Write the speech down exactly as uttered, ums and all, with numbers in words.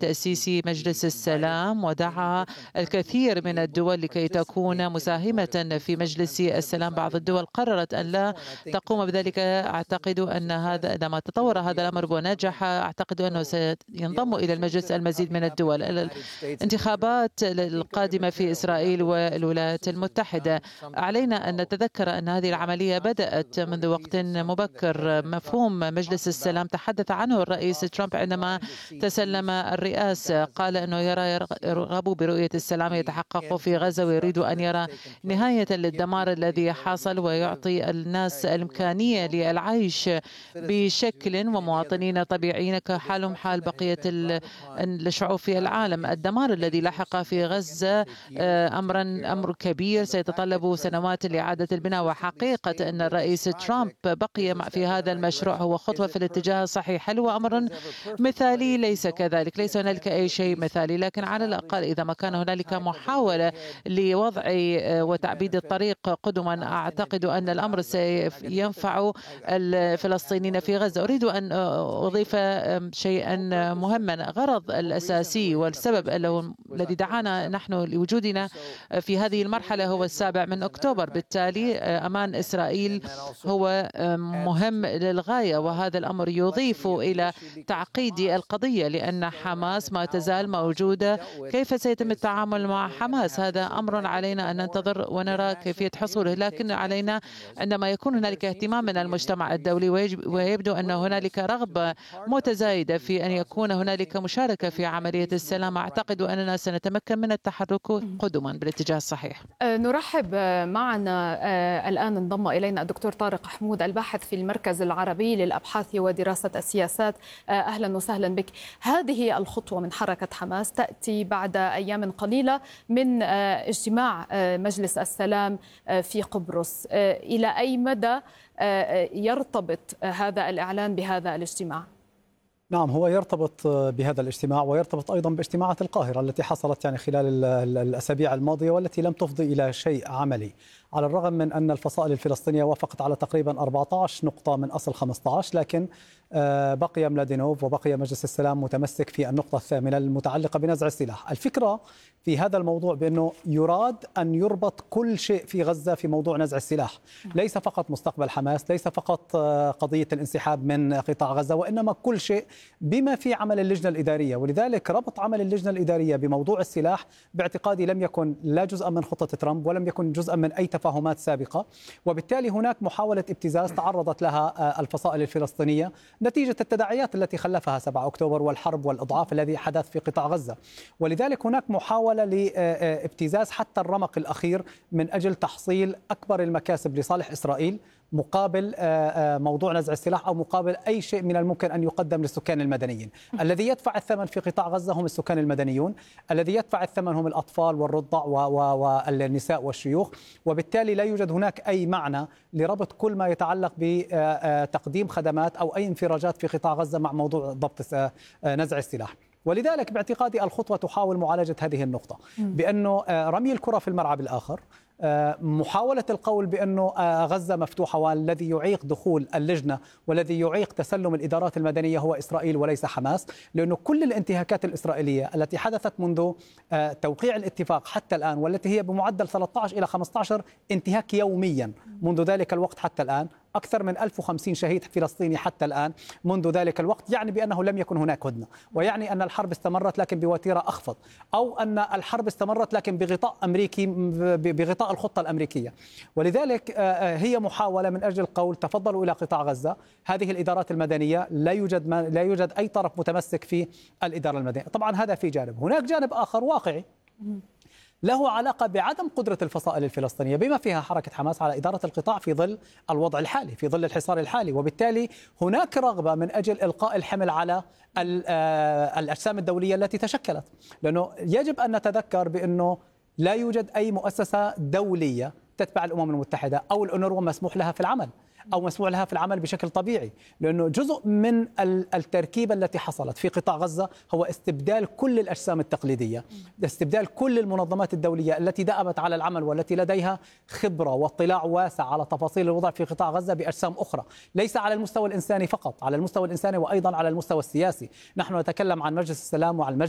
بتأسيس مجلس السلام، ودعا الكثير من الدول لكي تكون مساهمة في مجلس السلام. بعض الدول قررت أن لا تقوم بذلك. أعتقد أن هذا عندما تطور هذا الأمر ونجح، أعتقد أنه سينضم إلى المجلس المزيد من الدول. الانتخابات القادمة في إسرائيل والولايات المتحدة، علينا أن نتذكر أن هذه العملية بدأت منذ وقت مبكر. مفهوم مجلس السلام تحدث عنه الرئيس ترامب عندما تسلم الرئاسة. قال أنه يرى يرغب برؤية السلام يتحقق في غزة، ويريد أن يرى نهاية للدمار الذي حصل، ويعطي الناس الإمكانية للعيش بشكل ومواطنين طبيعيين كحالهم حال بقية الشعوب في العالم. الدمار الذي لحق في غزة أمرا أمر كبير سيتطلب سنوات لإعادة البناء، وحقيقة أن الرئيس ترامب بقي في هذا المشروع هو خطوة في الاتجاه الصحيح. هل هو أمر مثالي؟ ليس كذلك، ليس هنالك أي شيء مثالي، لكن على الأقل إذا ما كان هنالك محاولة لوضع وتعبيد الطريق قدما، أعتقد أن الأمر سينفع الفلسطينيين في غزة. أريد أن أضيف شيئا مهما. غرض الأساسي والسبب الذي دعانا نحن لوجودنا في هذه المرحلة هو السابع من أكتوبر. بالتالي أمان إسرائيل هو مهم للغاية، وهذا الأمر يضيف إلى تعقيد القضية، لأن حماس ما تزال موجودة. كيف سيتم التعامل مع حماس؟ هذا أمر علينا أن ننتظر ونرى كيفية حصوله، لكن علينا عندما يكون هنالك اهتمام من المجتمع الدولي ويبدو أن هنالك رغبة متزايدة في أن يكون هنالك مشاركة في عملية السلام، أعتقد أننا سنتمكن من التحرك قدما بالاتجاه الصحيح. نرحب معنا الآن انضم إلينا الدكتور طارق حمود، الباحث في المركز العربي للأبحاث ودراسة السياسات. أهلا وسهلا بك. هذه الخطوة من حركة حماس تأتي بعد أيام قليلة من اجتماع مجلس السلام في قبرص. إلى أي مدى يرتبط هذا الإعلان بهذا الاجتماع؟ نعم، هو يرتبط بهذا الاجتماع ويرتبط أيضا باجتماعات القاهرة التي حصلت يعني خلال الأسابيع الماضية والتي لم تفضي إلى شيء عملي، على الرغم من أن الفصائل الفلسطينية وافقت على تقريبا أربعة عشر نقطة من أصل خمسة عشر، لكن بقي ملادينوف وبقي مجلس السلام متمسك في النقطة الثامنة المتعلقة بنزع السلاح. الفكرة في هذا الموضوع بأنه يراد أن يربط كل شيء في غزة في موضوع نزع السلاح، ليس فقط مستقبل حماس، ليس فقط قضية الانسحاب من قطاع غزة، وإنما كل شيء بما في عمل اللجنة الإدارية. ولذلك ربط عمل اللجنة الإدارية بموضوع السلاح باعتقادي لم يكن لا جزءا من خطة ترامب ولم يكن جزءا من أي تفاهمات سابقة، وبالتالي هناك محاولة ابتزاز تعرضت لها الفصائل الفلسطينية نتيجة التداعيات التي خلفها سبعة أكتوبر والحرب والإضعاف الذي حدث في قطاع غزة. ولذلك هناك محاولة لابتزاز حتى الرمق الأخير من أجل تحصيل أكبر المكاسب لصالح إسرائيل مقابل موضوع نزع السلاح أو مقابل أي شيء من الممكن أن يقدم للسكان المدنيين. الذي يدفع الثمن في قطاع غزة هم السكان المدنيون، الذي يدفع الثمن هم الأطفال والرضع والنساء والشيوخ، وبالتالي لا يوجد هناك أي معنى لربط كل ما يتعلق بتقديم خدمات أو أي انفراجات في قطاع غزة مع موضوع ضبط نزع السلاح. ولذلك باعتقادي الخطوة تحاول معالجة هذه النقطة بأنه رمي الكرة في الملعب الآخر، محاولة القول بأنه غزة مفتوحة والذي يعيق دخول اللجنة والذي يعيق تسلم الإدارات المدنية هو إسرائيل وليس حماس، لأنه كل الانتهاكات الإسرائيلية التي حدثت منذ توقيع الاتفاق حتى الآن، والتي هي بمعدل ثلاثة عشر إلى خمسة عشر انتهاك يوميا منذ ذلك الوقت حتى الآن، أكثر من ألف وخمسين شهيد فلسطيني حتى الآن منذ ذلك الوقت، يعني بأنه لم يكن هناك هدنة، ويعني أن الحرب استمرت لكن بوتيرة أخفض، أو أن الحرب استمرت لكن بغطاء أمريكي بغطاء الخطة الأمريكية. ولذلك هي محاولة من أجل القول تفضلوا إلى قطاع غزة، هذه الإدارات المدنية لا يوجد ما لا يوجد أي طرف متمسك في الإدارة المدنية. طبعا هذا في جانب، هناك جانب آخر واقعي له علاقة بعدم قدرة الفصائل الفلسطينية بما فيها حركة حماس على إدارة القطاع في ظل الوضع الحالي، في ظل الحصار الحالي، وبالتالي هناك رغبة من أجل إلقاء الحمل على الأجسام الدولية التي تشكلت، لأنه يجب أن نتذكر بأنه لا يوجد أي مؤسسة دولية تتبع الأمم المتحدة أو الأونروا مسموح لها في العمل أو مسموح لها في العمل بشكل طبيعي، لأنه جزء من التركيبة التي حصلت في قطاع غزة هو استبدال كل الأجسام التقليدية، استبدال كل المنظمات الدولية التي دأبت على العمل والتي لديها خبرة واطلاع واسع على تفاصيل الوضع في قطاع غزة بأجسام أخرى، ليس على المستوى الإنساني فقط، على المستوى الإنساني وأيضا على المستوى السياسي. نحن نتكلم عن مجلس السلام وعن